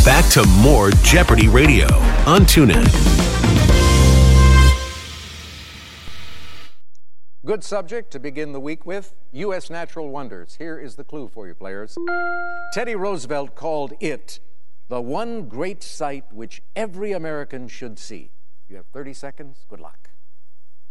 Back to more Jeopardy Radio on TuneIn. Good subject to begin the week with, U.S. natural wonders. Here is the clue for you, players. Teddy Roosevelt called it the one great sight which every American should see. You have 30 seconds. Good luck.